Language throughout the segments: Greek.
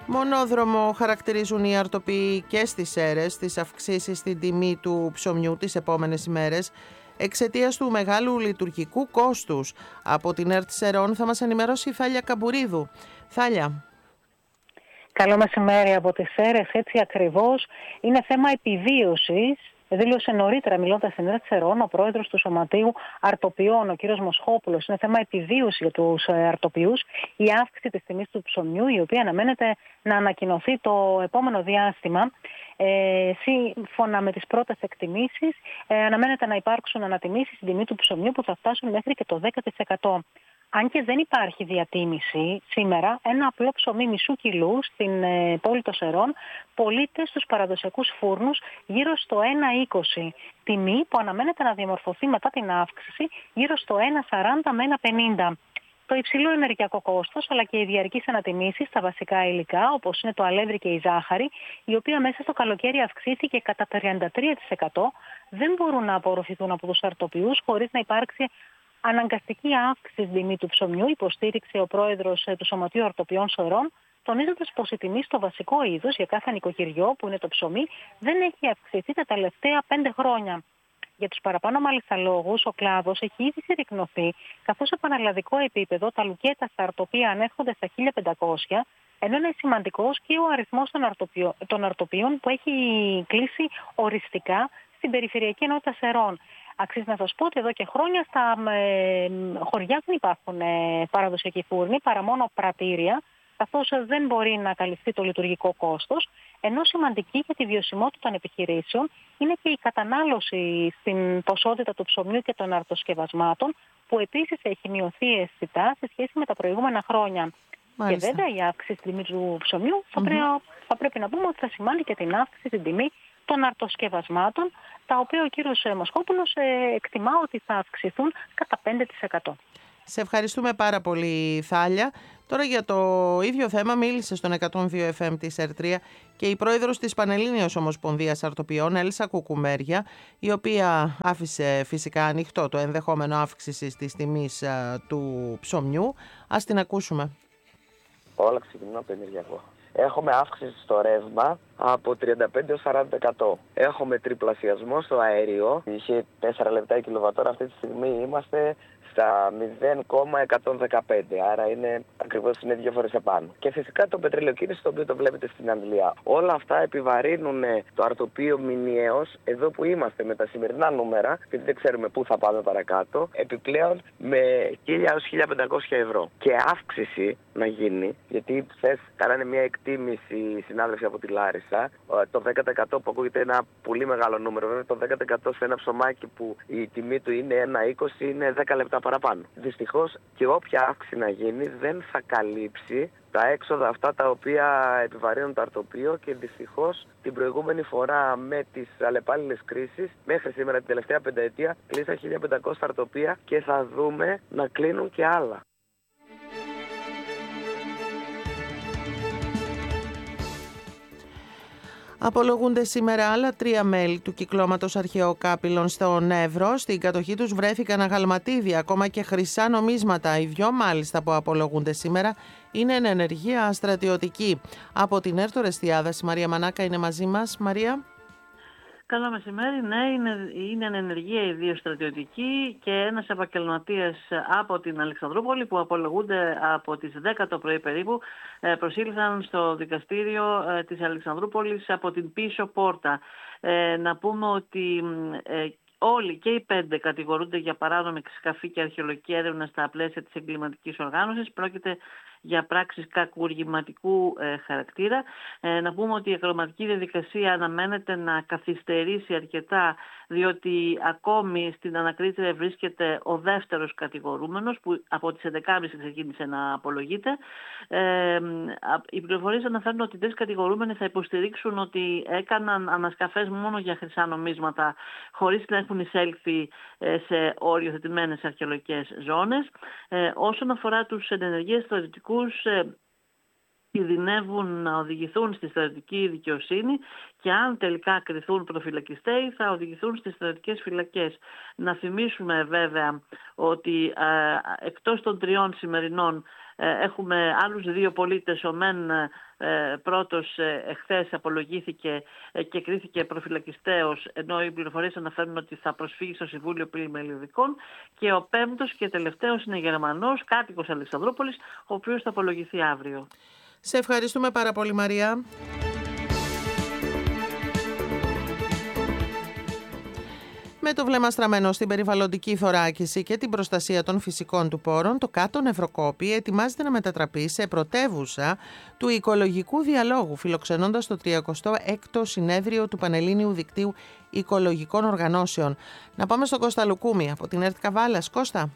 Μονόδρομο χαρακτηρίζουν οι αρτοποιοί και στις Σέρρες τις αυξήσεις στην τιμή του ψωμιού τις επόμενες ημέρες εξαιτίας του μεγάλου λειτουργικού κόστους. Από την ΕΡΤ Σερών θα μας ενημερώσει η Θάλια Καμπουρίδου. Θάλια. Καλό μεσημέρι από τις Σέρρες, έτσι ακριβώς. Είναι θέμα επιβίωσης. Δήλωσε νωρίτερα, μιλώντας στην ΕΡΤ Σερών, ο πρόεδρος του Σωματείου Αρτοποιών, ο κ. Μοσχόπουλος. Είναι θέμα επιβίωση για τους αρτοποιούς η αύξηση της τιμής του ψωμιού, η οποία αναμένεται να ανακοινωθεί το επόμενο διάστημα. Σύμφωνα με τις πρώτες εκτιμήσεις, αναμένεται να υπάρξουν ανατιμήσεις στην τιμή του ψωμιού που θα φτάσουν μέχρι και το 10%. Αν και δεν υπάρχει διατίμηση σήμερα, ένα απλό ψωμί μισού κιλού στην πόλη των Σερών πωλείται στους παραδοσιακούς φούρνους γύρω στο 1,20. Τιμή που αναμένεται να διαμορφωθεί μετά την αύξηση γύρω στο 1,40 με 1,50. Το υψηλό ενεργειακό κόστος, αλλά και οι διαρκείς ανατιμήσεις στα βασικά υλικά, όπως είναι το αλεύρι και η ζάχαρη, η οποία μέσα στο καλοκαίρι αυξήθηκε κατά 33%, δεν μπορούν να απορροφηθούν από τους αρτοποιούς χωρίς να υπάρξει αναγκαστική αύξηση στην τιμή του ψωμιού, υποστήριξε ο πρόεδρος του Σωματείου Αρτοποιών Σερών, τονίζοντας πως η τιμή στο βασικό είδος για κάθε νοικοκυριό, που είναι το ψωμί, δεν έχει αυξηθεί τα τελευταία 5 χρόνια. Για τους παραπάνω μάλιστα λόγους, ο κλάδος έχει ήδη συρρικνωθεί, καθώς σε πανελλαδικό επίπεδο τα λουκέτα στα αρτοπία ανέρχονται στα 1.500, ενώ είναι σημαντικός και ο αριθμός των αρτοποιών που έχει κλείσει οριστικά στην περιφερειακή ενότητα Σερών. Αξίζει να σας πω ότι εδώ και χρόνια στα χωριά δεν υπάρχουν παραδοσιακοί φούρνοι, παρά μόνο πρατήρια, καθώς δεν μπορεί να καλυφθεί το λειτουργικό κόστος, ενώ σημαντική για τη βιωσιμότητα των επιχειρήσεων είναι και η κατανάλωση στην ποσότητα του ψωμιού και των αρτοσκευασμάτων, που επίσης έχει μειωθεί αισθητά σε σχέση με τα προηγούμενα χρόνια. Μάλιστα. Και βέβαια η αύξηση στην τιμή του ψωμιού θα πρέπει να πούμε ότι θα σημάνει και την αύξηση στην τιμή των αρτοσκευασμάτων, τα οποία ο κύριος Μοσχόπουλος εκτιμά ότι θα αυξηθούν κατά 5%. Σε ευχαριστούμε πάρα πολύ, Θάλια. Τώρα για το ίδιο θέμα μίλησε στον 102 FM της ΕΡΤ3 και η πρόεδρος της Πανελλήνιας Ομοσπονδίας Αρτοποιών, Έλσα Κουκουμέρια, η οποία άφησε φυσικά ανοιχτό το ενδεχόμενο αύξησης της τιμής του ψωμιού. Ας την ακούσουμε. Όλα ξεκινούν από το ενεργειακό. Έχουμε αύξηση στο ρεύμα από 35% έως 40%. Έχουμε τριπλασιασμό στο αέριο. Είχε 4 λεπτά η κιλοβατόρα. Αυτή τη στιγμή είμαστε στα 0,115. Άρα είναι ακριβώς 2 φορές επάνω. Και φυσικά το πετρελαιοκίνηση, το οποίο το βλέπετε στην Αγγλία. Όλα αυτά επιβαρύνουν το αρτοπείο μηνιαίως, εδώ που είμαστε με τα σημερινά νούμερα, γιατί δεν ξέρουμε πού θα πάμε παρακάτω, επιπλέον με 1.000 έως 1.500 ευρώ. Και αύξηση να γίνει, γιατί χθες κάνανε μια εκτίμηση οι συνάδελφοι από τη Λάρισα, το 10% που ακούγεται ένα πολύ μεγάλο νούμερο. Βέβαια το 10% σε ένα ψωμάκι που η τιμή του είναι 1,20 είναι 10 λεπτά παραπάνω. Δυστυχώς και όποια αύξηση να γίνει δεν θα καλύψει τα έξοδα αυτά τα οποία επιβαρύνουν το αρτοπείο, και δυστυχώς την προηγούμενη φορά με τις αλλεπάλληλες κρίσεις, μέχρι σήμερα την τελευταία πενταετία, κλείσαν 1.500 αρτοπεία και θα δούμε να κλείνουν και άλλα. Απολογούνται σήμερα άλλα 3 μέλη του κυκλώματος αρχαιοκάπηλων στον Εύρο. Στην κατοχή τους βρέθηκαν αγαλματίδια, ακόμα και χρυσά νομίσματα. Οι 2 μάλιστα που απολογούνται σήμερα είναι εν ενεργεία στρατιωτική. Από την ΕΡΤ Ορεστιάδας, η Μαρία Μανάκα είναι μαζί μας. Μαρία. Καλό μεσημέρι. Ναι, είναι εν ενεργεία οι 2 στρατιωτικοί και ένας επαγγελματίας από την Αλεξανδρούπολη που απολογούνται από τις 10 το πρωί περίπου. Προσήλθαν στο δικαστήριο της Αλεξανδρούπολης από την πίσω πόρτα. Να πούμε ότι όλοι και οι 5 κατηγορούνται για παράνομη σκαφή και αρχαιολογική έρευνα στα πλαίσια της εγκληματικής οργάνωσης. Πρόκειται για πράξεις κακουργηματικού χαρακτήρα. Να πούμε ότι η εγκληματική διαδικασία αναμένεται να καθυστερήσει αρκετά, διότι ακόμη στην ανακρίτρια βρίσκεται ο δεύτερος κατηγορούμενος, που από τις 11.30 ξεκίνησε να απολογείται. Οι πληροφορίες αναφέρουν ότι οι 3 κατηγορούμενοι θα υποστηρίξουν ότι έκαναν ανασκαφές μόνο για χρυσά νομίσματα, χωρίς να έχουν εισέλθει σε οριοθετημένες αρχαιολογικές ζώνες. Όσον αφορά τους ενεργείες στρατιωτικούς, κινδυνεύουν να οδηγηθούν στη στρατιωτική δικαιοσύνη και αν τελικά κριθούν προφυλακιστέοι θα οδηγηθούν στις στρατιωτικές φυλακές. Να θυμίσουμε βέβαια ότι εκτός των 3 σημερινών Έχουμε άλλους 2 πολίτες. Ο μεν πρώτος εχθές απολογήθηκε και κρίθηκε προφυλακιστέως, ενώ οι πληροφορίες αναφέρουν ότι θα προσφύγει στο Συμβούλιο Πλημελιωδικών, και ο 5ος και τελευταίος είναι Γερμανός, κάτοικος Αλεξανδρούπολης, ο οποίος θα απολογηθεί αύριο. Σε ευχαριστούμε πάρα πολύ, Μαρία. Με το βλέμμα στραμμένο στην περιβαλλοντική θωράκιση και την προστασία των φυσικών του πόρων, το Κάτω Νευροκόπη ετοιμάζεται να μετατραπεί σε πρωτεύουσα του οικολογικού διαλόγου, φιλοξενώντας το 36ο συνέδριο του Πανελλήνιου Δικτύου Οικολογικών Οργανώσεων. Να πάμε στον Κώστα Λουκούμη από την ΕΡΤ Καβάλας. Κώστα.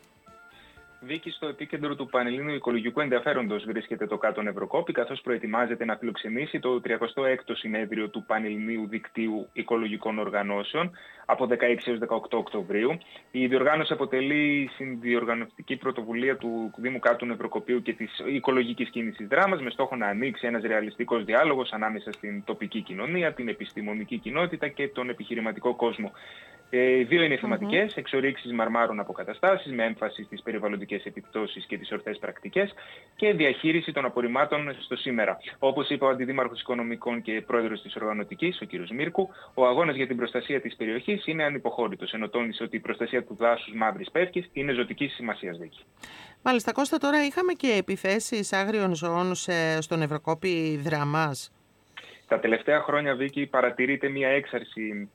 Βίκη, στο επίκεντρο του Πανελλήνιου Οικολογικού Ενδιαφέροντος βρίσκεται το Κάτω Νευροκόπη, καθώς προετοιμάζεται να φιλοξενήσει το 36ο συνέδριο του Πανελληνίου Δικτύου Οικολογικών Οργανώσεων από 16 έως 18 Οκτωβρίου. Η διοργάνωση αποτελεί συνδιοργανωτική πρωτοβουλία του Δήμου Κάτω Νευροκοπίου και της οικολογικής κίνησης Δράμας, με στόχο να ανοίξει ένας ρεαλιστικός διάλογος ανάμεσα στην τοπική κοινωνία, την επιστημονική κοινότητα και τον επιχειρηματικό κόσμο. Οι 2 είναι θεματικές, εξορίξεις μαρμάρων αποκαταστάσεις με έμφαση στις περιβαλλοντικές επιπτώσεις και τις ορθές πρακτικές και διαχείριση των απορριμμάτων στο σήμερα. Όπως είπε ο Αντιδήμαρχος Οικονομικών και Πρόεδρος της Οργανωτικής, ο κ. Μίρκου, ο αγώνας για την προστασία της περιοχής είναι ανυποχώρητος, ενώ τόνισε ότι η προστασία του δάσους Μαύρης Πεύκης είναι ζωτικής σημασίας. Μάλιστα, Κώστα, τώρα είχαμε και επιθέσεις άγριων ζώων στον Νευροκόπη Δράμας. Τα τελευταία χρόνια, Βίκη, παρατηρείται μια έξαρση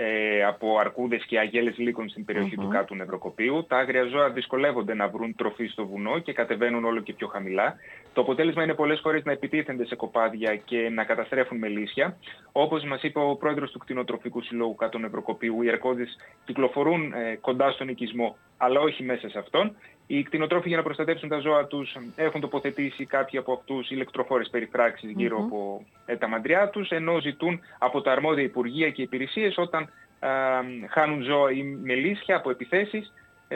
από αρκούδες και αγέλες λύκων στην περιοχή του Κάτω Νευροκοπίου. Τα άγρια ζώα δυσκολεύονται να βρουν τροφή στο βουνό και κατεβαίνουν όλο και πιο χαμηλά. Το αποτέλεσμα είναι πολλές φορές να επιτίθενται σε κοπάδια και να καταστρέφουν μελίσια. Όπως μας είπε ο πρόεδρος του Κτηνοτροφικού Συλλόγου Κάτω Νευροκοπίου, οι αρκούδες κυκλοφορούν κοντά στον οικισμό, αλλά όχι μέσα σε αυτόν. Οι κτηνοτρόφοι, για να προστατεύσουν τα ζώα τους, έχουν τοποθετήσει κάποιοι από αυτούς ηλεκτροφόρες περιφράξεις γύρω από τα μαντριά τους, ενώ ζητούν από τα αρμόδια υπουργεία και υπηρεσίες, όταν χάνουν ζώα ή μελίσια από επιθέσεις,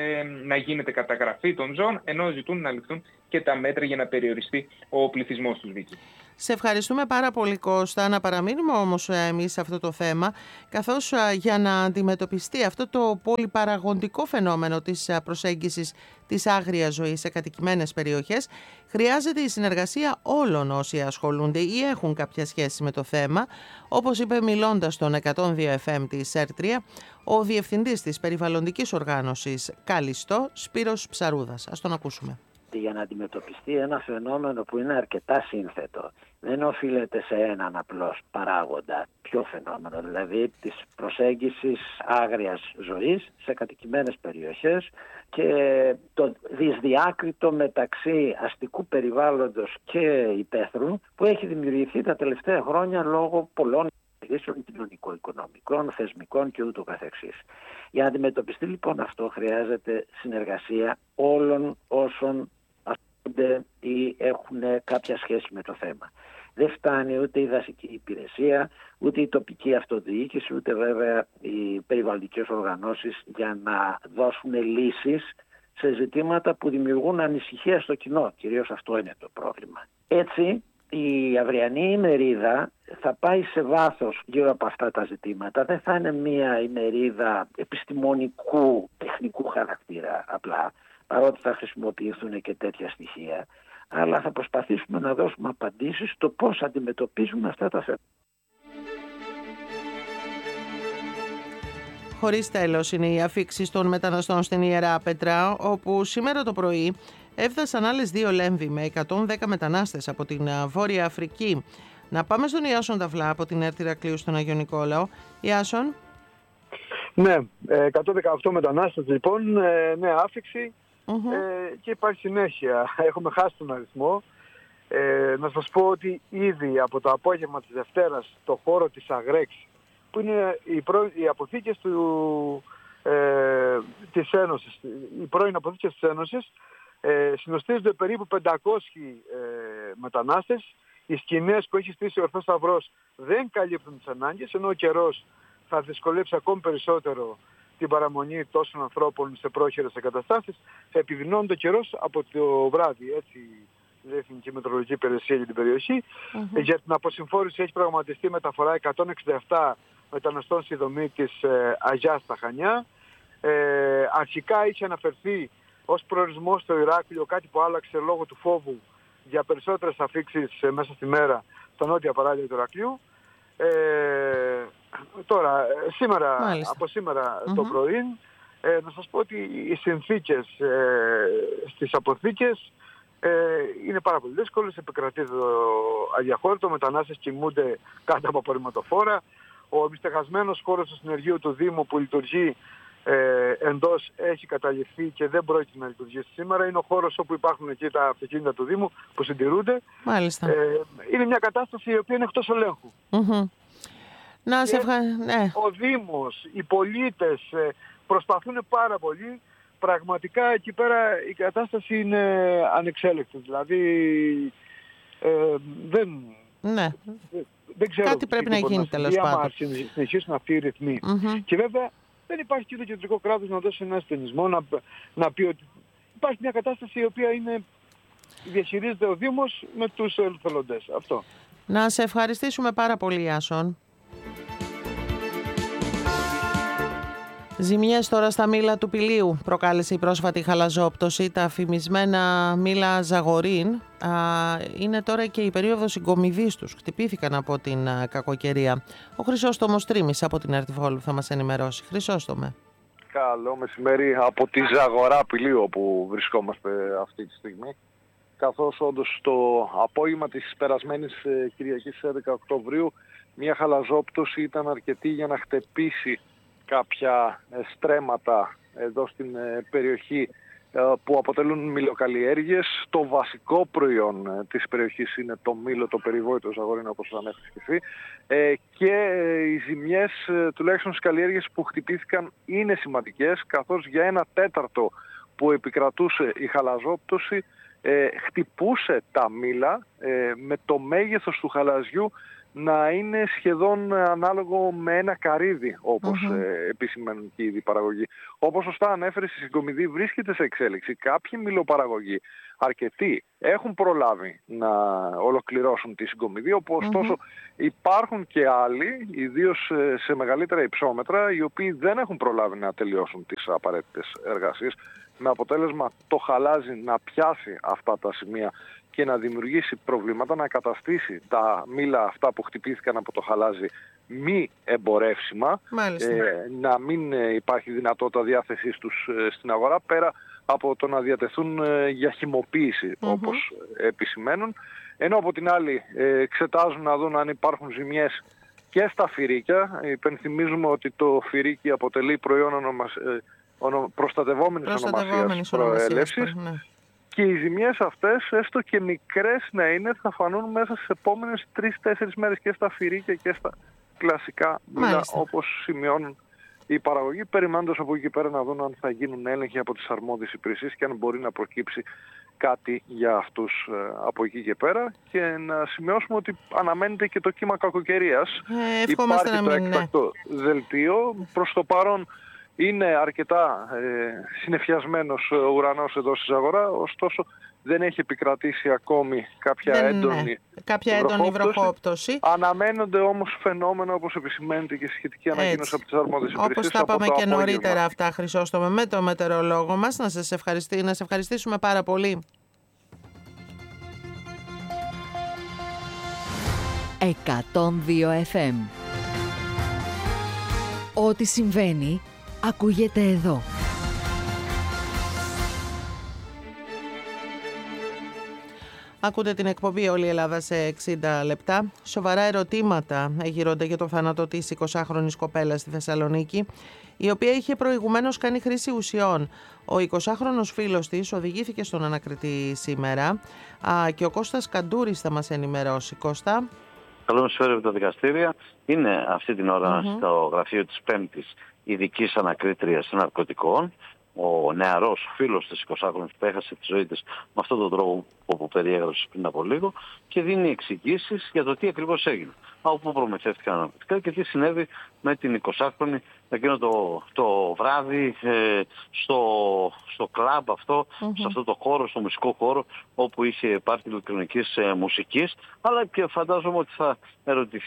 να γίνεται καταγραφή των ζώων, ενώ ζητούν να ληφθούν και τα μέτρα για να περιοριστεί ο πληθυσμός τους, Βίκη. Σε ευχαριστούμε πάρα πολύ, Κώστα. Να παραμείνουμε όμως εμείς σε αυτό το θέμα, καθώς για να αντιμετωπιστεί αυτό το πολυπαραγοντικό φαινόμενο της προσέγγισης της άγριας ζωής σε κατοικημένες περιοχές, χρειάζεται η συνεργασία όλων όσοι ασχολούνται ή έχουν κάποια σχέση με το θέμα, όπως είπε μιλώντας στον 102 FM της ΕΡΤ3 ο Διευθυντής της Περιβαλλοντικής Οργάνωσης Καλιστό, Σπύρος Ψαρούδας. Ας τον ακούσουμε. Για να αντιμετωπιστεί ένα φαινόμενο που είναι αρκετά σύνθετο, δεν οφείλεται σε έναν απλώς παράγοντα. Ποιο φαινόμενο, δηλαδή της προσέγγισης άγριας ζωής σε κατοικημένες περιοχές και το δυσδιάκριτο μεταξύ αστικού περιβάλλοντος και υπαίθρου που έχει δημιουργηθεί τα τελευταία χρόνια λόγω πολλών κοινωνικο-οικονομικών, θεσμικών και ούτω καθεξής. Για να αντιμετωπιστεί λοιπόν αυτό χρειάζεται συνεργασία όλων όσων ασχολούνται ή έχουν κάποια σχέση με το θέμα. Δεν φτάνει ούτε η δασική υπηρεσία, ούτε η τοπική αυτοδιοίκηση, ούτε βέβαια οι περιβαλλοντικές οργανώσεις για να δώσουν λύσεις σε ζητήματα που δημιουργούν ανησυχία στο κοινό. Κυρίως αυτό είναι το πρόβλημα. Έτσι, η αυριανή ημερίδα θα πάει σε βάθος γύρω από αυτά τα ζητήματα. Δεν θα είναι μια ημερίδα επιστημονικού, τεχνικού χαρακτήρα απλά, παρότι θα χρησιμοποιηθούν και τέτοια στοιχεία, αλλά θα προσπαθήσουμε να δώσουμε απαντήσεις στο πώς αντιμετωπίζουμε αυτά τα θέματα. Χωρίς τέλος είναι οι αφίξεις των μεταναστών στην Ιερά Πέτρα, όπου σήμερα το πρωί έφτασαν άλλες 2 λέμβοι με 110 μετανάστες από την Βόρεια Αφρική. Να πάμε στον Ιάσον Ταυλά από την ΕΡΤ Ηρακλείου στον Αγιο Νικόλαο. Ιάσον. Ναι, 118 μετανάστες λοιπόν, νέα άφιξη και υπάρχει συνέχεια. Έχουμε χάσει τον αριθμό. Να σας πω ότι ήδη από το απόγευμα της Δευτέρας στο χώρο της Αγρέξ, που είναι οι αποθήκες της Ένωσης, οι πρώην αποθήκες της Ένωσης, συνοστίζονται περίπου 500 μετανάστες. Οι σκηνές που έχει στήσει ο Ορθός Σταυρός δεν καλύπτουν τις ανάγκες, ενώ ο καιρός θα δυσκολέψει ακόμη περισσότερο την παραμονή τόσων ανθρώπων σε πρόχειρες εγκαταστάσεις. Θα επιδεινώνει το καιρός από το βράδυ, έτσι η Εθνική Μετεωρολογική Υπηρεσία για την περιοχή. Για την αποσυμφόρηση έχει προγραμματιστεί μεταφορά 167 μεταναστών στη δομή της Αγιάς στα Χανιά. Αρχικά είχε αναφερθεί ως προορισμό στο Ηράκλειο, κάτι που άλλαξε λόγω του φόβου για περισσότερες αφήξεις μέσα στη μέρα στα νότια παράλια του Ηρακλείου. Τώρα, από σήμερα το πρωί, να σας πω ότι οι συνθήκες στις αποθήκες είναι πάρα πολύ δύσκολες, επικρατεί το αδιαχώρητο, μετανάστες κοιμούνται κάτω από απορριμματοφόρα. Ο μυστεγασμένος χώρος του συνεργείου του Δήμου που λειτουργεί εντός έχει καταληφθεί και δεν πρόκειται να λειτουργήσει σήμερα. Είναι ο χώρος όπου υπάρχουν εκεί τα αυτοκίνητα του Δήμου που συντηρούνται. Μάλιστα. Είναι μια κατάσταση η οποία είναι εκτός ελέγχου. Ο Δήμος, οι πολίτες προσπαθούν πάρα πολύ. Πραγματικά εκεί πέρα η κατάσταση είναι ανεξέλεκτη. Δηλαδή δεν ξέρω κάτι πρέπει να γίνει τέλος πάντων. Αν συνεχίσουν αυτοί οι ρυθμοί. Και βέβαια δεν υπάρχει και το κεντρικό κράτος να δώσει ένα ασθενισμό, να πει ότι υπάρχει μια κατάσταση η οποία διαχειρίζεται ο Δήμος με τους εθελοντές. Αυτό. Να σε ευχαριστήσουμε πάρα πολύ, Ιάσον. Ζημιές τώρα στα μήλα του Πηλίου προκάλεσε η πρόσφατη χαλαζόπτωση. Τα φημισμένα μήλα Ζαγορίν είναι τώρα και η περίοδος συγκομιδής τους. Χτυπήθηκαν από την κακοκαιρία. Ο Χρυσόστομος Τρίμης από την Ερτιβόλου θα μας ενημερώσει. Χρυσόστομε. Καλό μεσημέρι από τη Ζαγορά Πηλίου όπου βρισκόμαστε αυτή τη στιγμή. Καθώς όντως το απόγευμα της περασμένης Κυριακής 11 Οκτωβρίου μια χαλαζόπτωση ήταν αρκετή για να χτυπήσει κάποια στρέμματα εδώ στην περιοχή που αποτελούν μυλοκαλλιέργειες. Το βασικό προϊόν της περιοχής είναι το μήλο, το περιβόητο Ζαγορίνο, όπως ανέφερες και εσύ. Και οι ζημιές, τουλάχιστον στις καλλιέργειες που χτυπήθηκαν, είναι σημαντικές, καθώς για 1/4 που επικρατούσε η χαλαζόπτωση χτυπούσε τα μήλα με το μέγεθος του χαλαζιού να είναι σχεδόν ανάλογο με ένα καρύδι, όπως επισημαίνουν και οι ήδη παραγωγοί. Όπως σωστά ανέφερες, η συγκομιδή βρίσκεται σε εξέλιξη. Κάποιοι μιλοπαραγωγοί, αρκετοί, έχουν προλάβει να ολοκληρώσουν τη συγκομιδή, ωστόσο υπάρχουν και άλλοι, ιδίως σε μεγαλύτερα υψόμετρα, οι οποίοι δεν έχουν προλάβει να τελειώσουν τις απαραίτητες εργασίες, με αποτέλεσμα το χαλάζι να πιάσει αυτά τα σημεία και να δημιουργήσει προβλήματα, να καταστήσει τα μήλα αυτά που χτυπήθηκαν από το χαλάζι μη εμπορεύσιμα, να μην υπάρχει δυνατότητα διάθεσής τους στην αγορά, πέρα από το να διατεθούν για χυμοποίηση, όπως επισημαίνουν. Ενώ από την άλλη εξετάζουν να δουν αν υπάρχουν ζημιές και στα φυρίκια. Υπενθυμίζουμε ότι το φυρίκι αποτελεί προϊόν προστατευόμενης ονομασίας προέλευσης. Και οι ζημιές αυτές, έστω και μικρές να είναι, θα φανούν μέσα στις επόμενες 3-4 μέρες και στα φυρίκια και στα κλασικά μήλα, όπως σημειώνουν οι παραγωγοί, περιμένοντας από εκεί πέρα να δουν αν θα γίνουν έλεγχοι από τις αρμόδιες υπηρεσίες και αν μπορεί να προκύψει κάτι για αυτούς από εκεί και πέρα. Και να σημειώσουμε ότι αναμένεται και το κύμα κακοκαιρίας. Υπάρχει το έκτακτο δελτίο. Προς το παρόν είναι αρκετά συννεφιασμένος ο ουρανός εδώ στη Ζαγορά, ωστόσο δεν έχει επικρατήσει ακόμη κάποια έντονη βροχόπτωση. Αναμένονται όμως φαινόμενα, όπως επισημαίνεται και σχετική ανακοίνωση από τις αρμόδιες υπηρεσίες. Όπως τα είπαμε και νωρίτερα αυτά, Χρυσόστομε, με το μετεωρολόγο μας. Να σε ευχαριστήσουμε πάρα πολύ. 102 FM. Ό,τι συμβαίνει ακούγεται εδώ. Ακούτε την εκπομπή «Όλη η Ελλάδα σε 60 λεπτά». Σοβαρά ερωτήματα γύρονται για το θάνατο της 20χρονης κοπέλας στη Θεσσαλονίκη, η οποία είχε προηγουμένως κάνει χρήση ουσιών. Ο 20χρονος φίλος της οδηγήθηκε στον ανακριτή σήμερα και ο Κώστας Καντούρης θα μας ενημερώσει. Κώστα. Καλό μεσημέρι από τα δικαστήρια. Είναι αυτή την ώρα στο γραφείο της 5ης ειδικής ανακρίτριας ναρκωτικών ο νεαρός φίλος της 20χρονης που έχασε τη ζωή της με αυτόν τον τρόπο που περιέγραψε πριν από λίγο και δίνει εξηγήσεις για το τι ακριβώς έγινε. Από πού προμηθεύτηκαν ναρκωτικά και τι συνέβη με την 20χρονη εκείνο το βράδυ στο κλαμπ αυτό, σε αυτό το χώρο, στο μουσικό χώρο όπου είχε πάρτι ηλεκτρονικής μουσικής, αλλά και φαντάζομαι ότι θα ερωτηθεί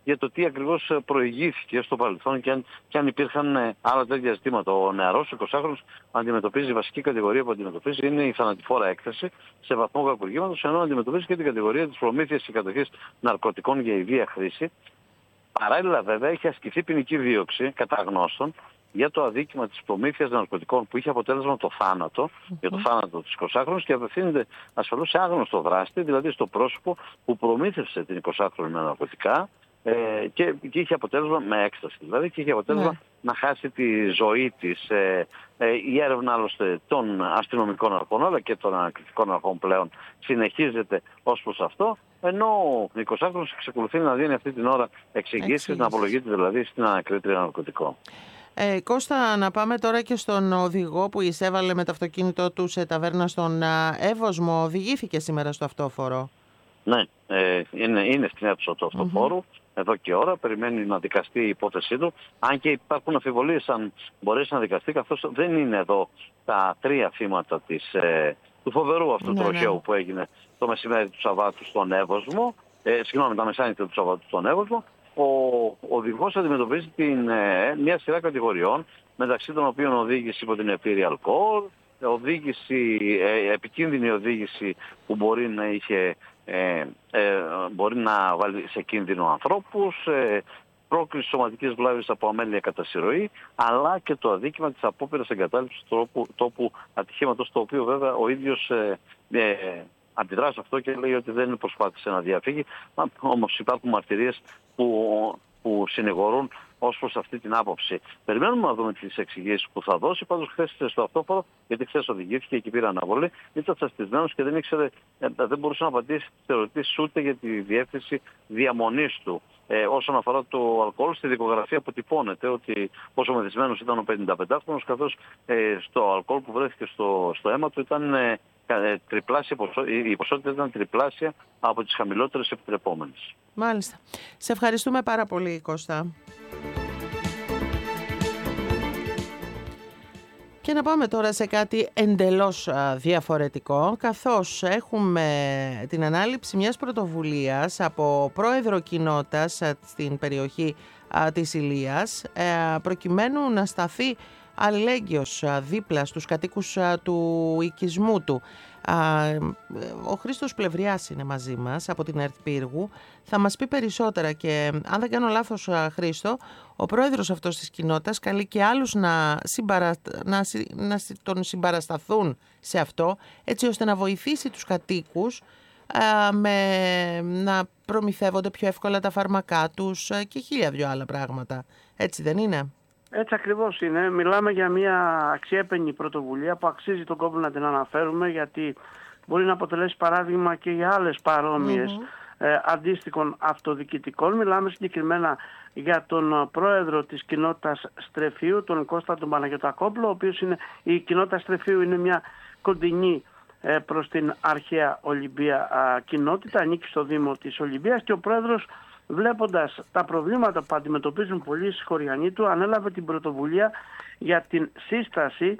για το τι ακριβώς προηγήθηκε στο παρελθόν και αν υπήρχαν άλλα τέτοια ζητήματα. Ο νεαρός 20χρονος αντιμετωπίζει, η βασική κατηγορία που αντιμετωπίζει είναι η θανατηφόρα έκθεση σε βαθμό κακουργήματος, ενώ αντιμετωπίζει και την κατηγορία της προμήθειας και κατοχής ναρκωτικών για ιδία χρήση. Παράλληλα βέβαια έχει ασκηθεί ποινική δίωξη κατά γνώστων για το αδίκημα της προμήθειας ναρκωτικών που είχε αποτέλεσμα το θάνατο, για το θάνατο της 20χρονης, και απευθύνεται ασφαλώς σε άγνωστο δράστη, δηλαδή στο πρόσωπο που προμήθευσε την 20χρονη με ναρκωτικά και είχε αποτέλεσμα με έκσταση, δηλαδή, και είχε αποτέλεσμα να χάσει τη ζωή της. Η έρευνα άλλωστε των αστυνομικών αρχών αλλά και των ανακριτικών αρχών πλέον συνεχίζεται ως προς αυτό, ενώ ο 20χρονος εξακολουθεί να δίνει αυτή την ώρα εξηγήσεις, να απολογείται δηλαδή στην ανακρίτρια ναρκωτικών. Κώστα, να πάμε τώρα και στον οδηγό που εισέβαλε με το αυτοκίνητό του σε ταβέρνα στον Εύωσμο. Οδηγήθηκε σήμερα στο αυτόφορο. Ναι, είναι στην αίθουσα του αυτοφόρου εδώ και ώρα. Περιμένει να δικαστεί η υπόθεσή του. Αν και υπάρχουν αμφιβολίες αν μπορέσει να δικαστεί, καθώς δεν είναι εδώ τα 3 θύματα του φοβερού αυτού τροχαίου που έγινε το μεσημέρι του Σαββάτου στον Εύωσμο. Τα μεσάνυχτα του Σαββάτου στον Εύωσμο. Ο οδηγός αντιμετωπίζει μια σειρά κατηγοριών, μεταξύ των οποίων οδήγηση υπό την επίρρεια αλκοόλ, επικίνδυνη οδήγηση που μπορεί να βάλει σε κίνδυνο ανθρώπους, πρόκληση σωματικής βλάβης από αμέλεια κατά συρροή, αλλά και το αδίκημα της απόπειρας εγκατάλειψης τόπου ατυχήματος, το οποίο βέβαια ο ίδιος αντιδρά σε αυτό και λέει ότι δεν προσπάθησε να διαφύγει. Όμως υπάρχουν μαρτυρίες που συνηγορούν ως προς αυτή την άποψη. Περιμένουμε να δούμε τις εξηγήσεις που θα δώσει. Πάντως χθες στο αυτόφορο, γιατί χθες οδηγήθηκε και πήρε αναβολή, ήταν τσαστισμένος και δεν μπορούσε να απαντήσει τις ερωτήσεις ούτε για τη διεύθυνση διαμονής του. Όσον αφορά το αλκοόλ, στη δικογραφία αποτυπώνεται ότι όσο μεθυσμένος ήταν ο 55χρονος, καθώς στο αλκοόλ που βρέθηκε στο αίμα του ήταν η ποσότητα ήταν τριπλάσια από τις χαμηλότερες επιτρεπόμενες. Μάλιστα. Σε ευχαριστούμε πάρα πολύ, Κώστα. Και να πάμε τώρα σε κάτι εντελώς διαφορετικό, καθώς έχουμε την ανάληψη μιας πρωτοβουλίας από πρόεδρο κοινότητας στην περιοχή της Ηλίας, προκειμένου να σταθεί αλληλέγγυος δίπλα στους κατοίκους του οικισμού του. Ο Χρήστος Πλευριάς είναι μαζί μας από την ΕΡΤ Πύργου. Θα μας πει περισσότερα και αν δεν κάνω λάθος, Χρήστο, ο πρόεδρος αυτός της κοινότητας καλεί και άλλους να τον συμπαρασταθούν σε αυτό, έτσι ώστε να βοηθήσει τους κατοίκους να προμηθεύονται πιο εύκολα τα φάρμακά τους και 1002 άλλα πράγματα. Έτσι δεν είναι? Έτσι ακριβώς είναι. Μιλάμε για μια αξιέπαινη πρωτοβουλία που αξίζει τον κόπο να την αναφέρουμε, γιατί μπορεί να αποτελέσει παράδειγμα και για άλλες παρόμοιες αντίστοιχων αυτοδιοικητικών. Μιλάμε συγκεκριμένα για τον πρόεδρο της κοινότητας Στρεφείου, τον Κώστα τον Παναγιωτακόπουλο, ο οποίος η κοινότητα Στρεφείου είναι μια κοντινή προς την αρχαία Ολυμπία κοινότητα, ανήκει στο Δήμο της Ολυμπίας, και ο πρόεδρος, βλέποντας τα προβλήματα που αντιμετωπίζουν πολλοί συγχωριανοί του, ανέλαβε την πρωτοβουλία για την σύσταση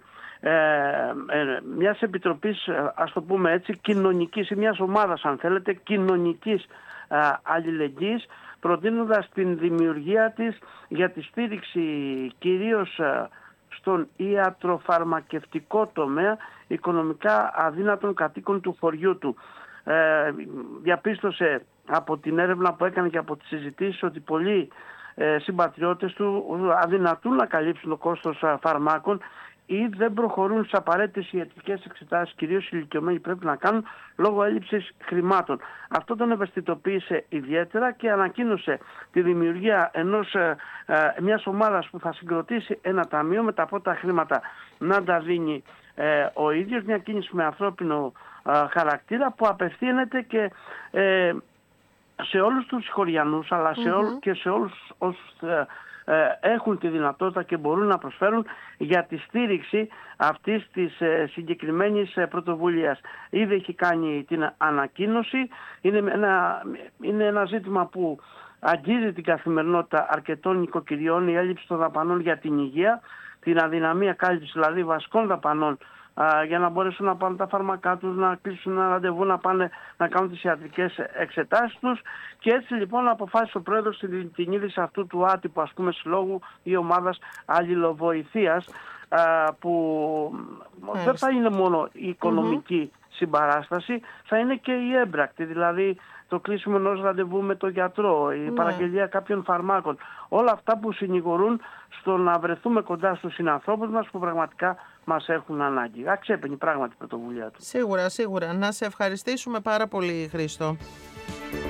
μιας επιτροπής, ας το πούμε έτσι, κοινωνικής, ή μιας ομάδας, αν θέλετε, κοινωνικής αλληλεγγύης, προτείνοντας την δημιουργία της για τη στήριξη κυρίως στον ιατροφαρμακευτικό τομέα οικονομικά αδύνατων κατοίκων του χωριού του. Διαπίστωσε από την έρευνα που έκανε και από τις συζητήσεις ότι πολλοί συμπατριώτες του αδυνατούν να καλύψουν το κόστος φαρμάκων ή δεν προχωρούν στις απαραίτητες ιατρικές εξετάσεις, κυρίως οι ηλικιωμένοι πρέπει να κάνουν, λόγω έλλειψης χρημάτων. Αυτό τον ευαισθητοποίησε ιδιαίτερα και ανακοίνωσε τη δημιουργία μιας ομάδας που θα συγκροτήσει ένα ταμείο με τα πρώτα χρήματα να τα δίνει ο ίδιος, μια κίνηση με ανθρώπινο χαρακτήρα που απευθύνεται και σε όλους τους χωριανούς, αλλά και σε όλους όσους έχουν τη δυνατότητα και μπορούν να προσφέρουν για τη στήριξη αυτής της συγκεκριμένης πρωτοβουλίας. Ήδη έχει κάνει την ανακοίνωση. Είναι ένα ζήτημα που αγγίζει την καθημερινότητα αρκετών νοικοκυριών, η έλλειψη των δαπανών για την υγεία, την αδυναμία κάλυψης δηλαδή βασικών δαπανών για να μπορέσουν να πάρουν τα φάρμακά τους, να κλείσουν ένα ραντεβού, να πάνε να κάνουν τις ιατρικές εξετάσεις τους. Και έτσι λοιπόν αποφάσισε ο πρόεδρος την ίδρυση αυτού του άτυπου συλλόγου ή ομάδας αλληλοβοηθείας, που δεν θα είναι μόνο η οικονομική συμπαράσταση, θα είναι και η έμπρακτη, δηλαδή το κλείσιμο ενός ραντεβού με τον γιατρό, η παραγγελία κάποιων φαρμάκων. Όλα αυτά που συνηγορούν στο να βρεθούμε κοντά στους συνανθρώπους μας που πραγματικά μας έχουν ανάγκη. Αξέπαινη πράγματι η πρωτοβουλία του. Σίγουρα. Να σε ευχαριστήσουμε πάρα πολύ, Χρήστο.